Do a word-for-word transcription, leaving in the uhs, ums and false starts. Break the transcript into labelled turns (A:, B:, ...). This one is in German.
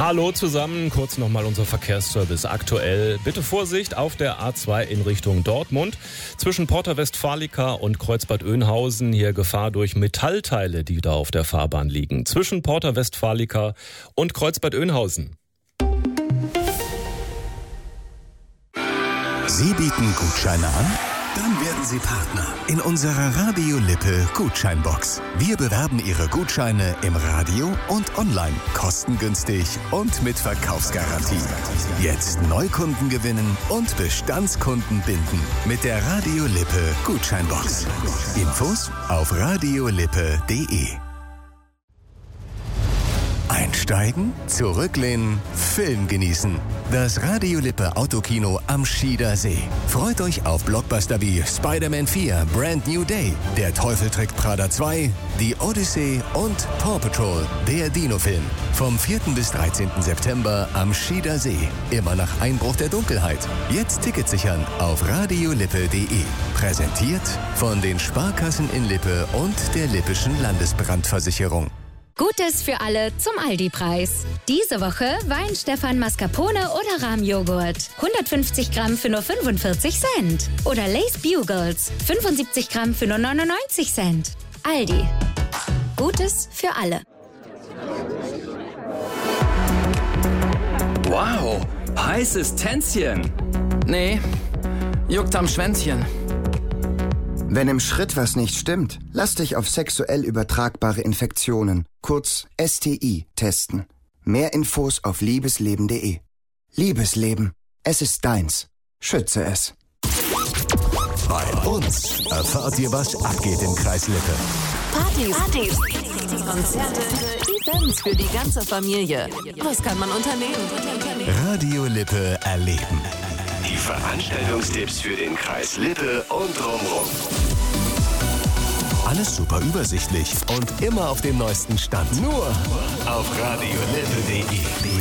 A: Hallo zusammen, kurz nochmal unser Verkehrsservice aktuell. Bitte Vorsicht auf der A zwei in Richtung Dortmund. Zwischen Porta Westfalica und Kreuzbad Oeynhausen hier Gefahr durch Metallteile, die da auf der Fahrbahn liegen. Zwischen Porta Westfalica und Kreuzbad Oeynhausen.
B: Sie bieten Gutscheine an? Dann werden Sie Partner in unserer Radio Lippe Gutscheinbox. Wir bewerben Ihre Gutscheine im Radio und online, kostengünstig und mit Verkaufsgarantie. Jetzt Neukunden gewinnen und Bestandskunden binden mit der Radio Lippe Gutscheinbox. Infos auf radiolippe punkt de. Einsteigen, zurücklehnen, Film genießen. Das Radio Lippe Autokino am Schieder See. Freut euch auf Blockbuster wie Spider-Man vier, Brand New Day, Der Teufel trägt Prada zwei, The Odyssey und Paw Patrol, der Dino-Film. Vom vierten bis dreizehnten September am Schieder See. Immer nach Einbruch der Dunkelheit. Jetzt Ticket sichern auf radiolippe punkt de. Präsentiert von den Sparkassen in Lippe und der Lippischen Landesbrandversicherung.
C: Gutes für alle zum Aldi-Preis. Diese Woche Weinstefan Mascarpone oder Rahmjoghurt. hundertfünfzig Gramm für nur fünfundvierzig Cent. Oder Lay's Bugles. fünfundsiebzig Gramm für nur neunundneunzig Cent. Aldi. Gutes für alle.
D: Wow, heißes Tänzchen. Nee, juckt am Schwänzchen.
E: Wenn im Schritt was nicht stimmt, lass dich auf sexuell übertragbare Infektionen, kurz S T I, testen. Mehr Infos auf liebesleben punkt de. Liebesleben, es ist deins. Schütze es.
B: Bei uns erfahrt ihr, was abgeht im Kreis Lippe.
F: Partys, Partys, Konzerte, Events für die ganze Familie. Was kann man unternehmen?
B: Radio Lippe erleben.
G: Die Veranstaltungstipps für den Kreis Lippe und drumherum.
B: Alles super übersichtlich und immer auf dem neuesten Stand. Nur auf radiolippe punkt de.